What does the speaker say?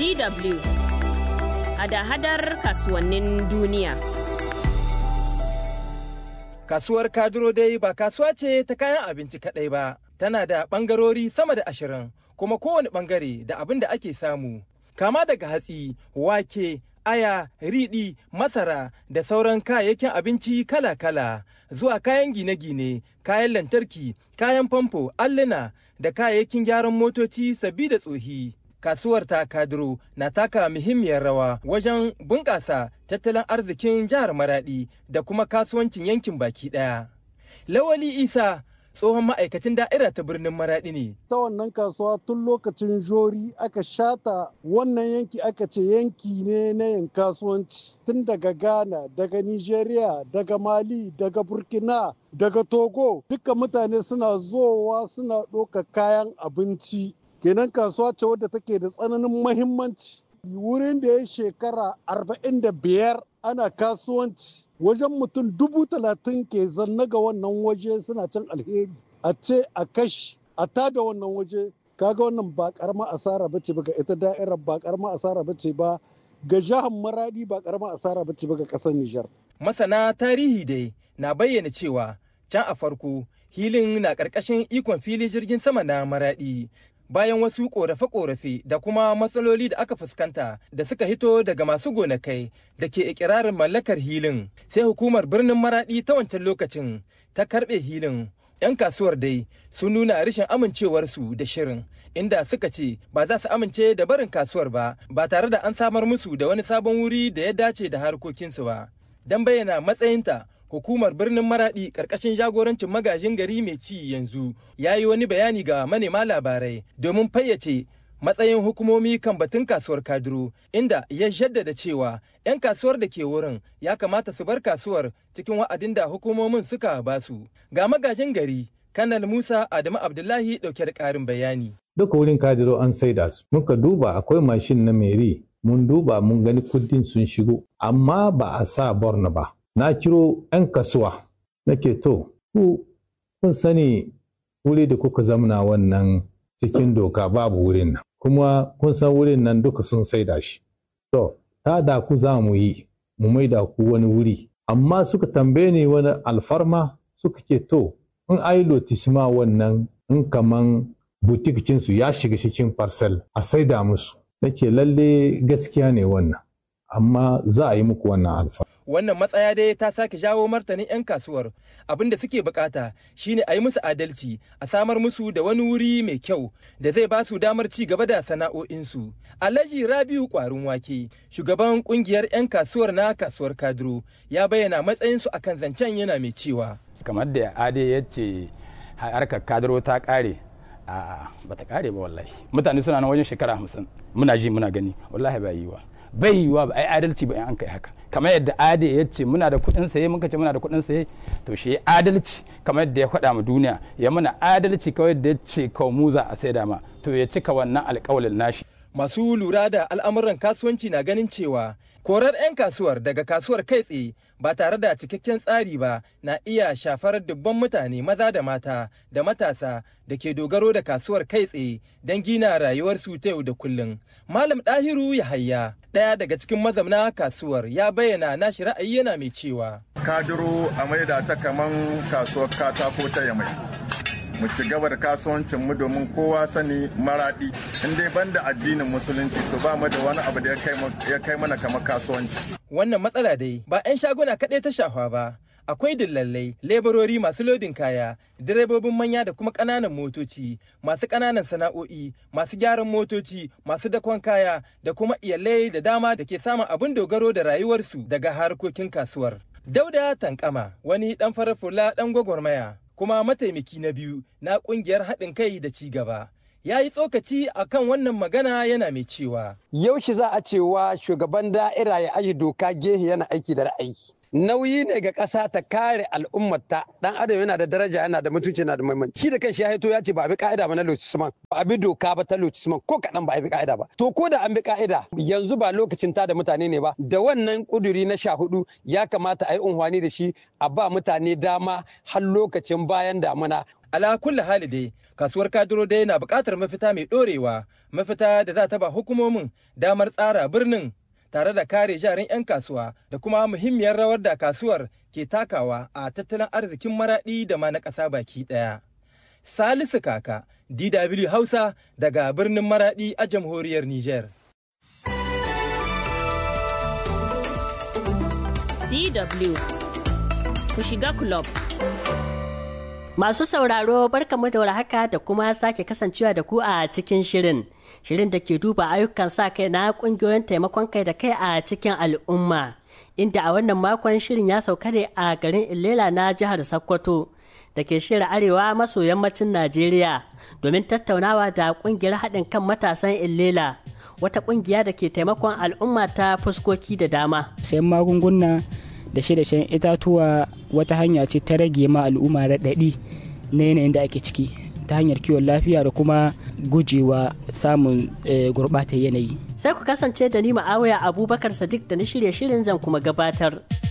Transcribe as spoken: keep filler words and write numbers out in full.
D W hada-hadar kasuwannin duniya. Kasuwar Kaduro dai ba kasuwa ce ta kayan abinci kaɗai ba, tana da ɓangarori sama da ashirin, kuma kowane ɓangare da abin da ake samu. Kama daga hatsi, wake, aya, riɗi, masara da sauran kayayyakin abinci kala-kala, zuwa kayan gine-gine, kayan lantarki, kayan famfo, alluna da kayayyakin gyaran motoci sabbi da tsohi. Kasuwar ta Kaduro na taka muhimmiyar rawa wajen bunƙasa tattalin arzikin jihar Maraɗi da kuma kasuwancin yankin baki ɗaya. Lawali Isa tsohon ma'aikacin da'ira ta birnin Maraɗi ne. Ta wannan kasuwa tun lokacin jori aka shata wannan yanki aka ce yanki ne na yin kasuwanci tun daga Ghana, daga Nigeria, daga Mali, daga Burkina, daga Togo. Duka mutane suna zowa suna ɗauka kayan abinci. Kenan kasuwa ce wadda take da tsananin mahimmanci. Wurin da ya shekara arba'in da biyar ana kasuwanci. Wajen mutum dubu talatin ke zanna ga wannan waje suna cin alheri. A ce a kashi a tada wannan waje. Kaga wannan ba karama asara bace ba ga ita da'irar, ba karama asara bace ba ga jihar Maradi, ba karama asara bace ba ga kasar Nijar. Masana tarihi dai na bayyana cewa can a farko hilin na karkashin ikon fili jirgin sama na Maradi. Bayan wasu ƙorafe-ƙorafe da kuma matsaloli da aka fuskanta da suka hito daga masu gonakai da ke ikirarin mallakar hilin, sai hukumar birnin Maraɗi ta wancan lokacin ta karɓe hilin. 'Yan kasuwar dai sun nuna rashin amincewarsu da shirin, inda suka ce ba za su amince da barin kasuwar ba ba tare da an samar musu da wani sabon wuri da ya dace da harkokinsu ba. Don bayyana matsayinta, hukumar birnin Maraɗi ƙarƙashin jagorancin magajin gari mai ci yanzu ya yi wani bayani ga manema labarai domin fayyace matsayin hukumomi kan batun kasuwar Kaduro, inda ya jaddada cewa 'yan kasuwar da ke wurin ya kamata su bar kasuwar cikin wa'adin da hukumomin suka basu. Ga magajin gari Kanal Musa Adamu Abdullahi ɗauke da ƙarin bayani. Duka wurin Kaduro an saida su. Muka duba akwai mashin na meri, mun duba mun gani kuɗin sun shigo, amma ba a sa Borno ba. Na kiro 'yan kasuwa nake to ku kun sani wuri da kuka zamana wannan cikin doka babu wurin nan, kuma kun san wurin nan duka sun saida shi. To ta da ku za mu yi mu maida ku wani wuri, amma suka tambaye ni wani alfarma suka ce to in ai lotisma wannan in kaman butikicinsu ya shiga cikin parcel a saida musu. Nake lalle gaskiya ne wannan, amma za a yi muku wannan alfarma. Wannan matsaya dai ta sake jawo martanin 'yan kasuwar. Abin da suke bukata shine a yi musu adalci, a samar musu da wani wuri mai kyau da zai ba su damar ci gaba da sana'o'insu. Alhaji Rabiu Kwarin Wake, shugaban kungiyar 'yan kasuwar na kasuwar Kaduro, ya bayyana matsayinsu akan zancen yana mai cewa. Kamar da Ade ya ce harkar Kaduro ta kare, a ba ta kare ba wallahi. Mutane suna nan wajen shekara hamsin muna ji muna gani, wallahi ba yiwa. Bai yiwa ba ai adalci ba in an kai haka. Kamar yadda Ade ya ce muna da kuɗin saye, muka ce muna da kuɗin saye, to shi adalci kamar yadda ya faɗa mu duniya, ya muna adalci kawai da ya ce kawai mu za a saida ma, to ya cika wannan alƙawalin nashi. Masu lura da al'amuran kasuwanci na ganin cewa korar 'yan kasuwar daga kasuwar kai tsaye ba tare da cikakken tsari ba na iya shafar dubban mutane maza da mata da matasa da ke dogaro da kasuwar kai tsaye don gina rayuwarsu ta yau da kullum. Malam Ɗahiru Yahaya, ɗaya daga cikin mazauna kasuwar, ya bayyana nashi ra'ayi yana mai cewa. Kaduro a maida ta kaman kasuwar katako ta Yamai. Mu ci gaba da kasuwancin mu domin kowa sani Maraɗi in dai banda addinin musulunci to ba mu da wani abu da ya kai mana kamar kasuwanci. Wannan matsala dai ba 'yan shaguna kaɗai ta shafa ba, akwai dillalai, leburori masu lodin kaya, direbobin manya da kuma ƙananan motoci, masu ƙananan sana'o'i, masu gyaran motoci, masu dakon kaya da kuma iyalai da dama da ke samun abin dogaro da rayuwarsu daga harkokin kasuwar. Dauda Tankama, wani ɗan farar fula ɗan gwagwarmaya, kuma mataimaki na biyu na ƙungiyar haɗin kai da ci gaba, ya yi tsokaci a kan wannan magana yana mai cewa. Yaushe za a cewa shugaban da'ira ya aji doka gehe yana aiki da ra'ayi. nauyi ne ga ƙasa ta kare al'ummarta. Dan adam yana da daraja, yana da mutunci, yana da muhimmanci. Shi da kanshi ya haito ya ce ba a bi ka'ida ba na lotisman, ba a bi doka ba ta lotisman, ko kaɗan ba a bi ka'ida ba. To ko da an bi ka'ida yanzu ba lokacin ta da mutane ne ba, da wannan kuduri na sha hudu ya kamata a yi unhwani da shi a ba mutane dama har lokacin bayan damuna. Ala kulli hali dai kasuwar kaduro dai na buƙatar mafita mai ɗorewa, mafita da za ta ba hukumomin damar tsara birnin tare da kare jarin 'yan kasuwa da kuma muhimmiyar rawar da kasuwar ke takawa a tattalin arzikin maraɗi da ma na ƙasa baki ɗaya. Salisu Kaka, D W Hausa daga birnin Maraɗi a jamhuriyar Nijar. D W ku shiga club. Masu sauraro barkamu da warhaka da kuma sake kasancewa da ku a cikin shirin. Shirin da ke duba ayyukan sa kai na kungiyoyin taimakon kai da kai a cikin al'umma. Inda a wannan makon shirin ya sauka ne a garin Ilela na jihar Sokoto da ke shirin arewa maso yammacin Najeriya domin tattaunawa da kungiyar haɗin kan matasan Ilela. Wata kungiya da ke taimakon al'umma ta fuskoki da dama. Sayan magunguna da shirye-shiryen itatuwa wata hanya ce ta rage ma al'umma raɗaɗi na yanayin da ake ciki ta hanyar kiwon lafiya da kuma gujewa samun gurɓatar yanayi. Sai ku kasance da ni Ma'awiya Abubakar Sadiq da na shirye shirin zan kuma gabatar.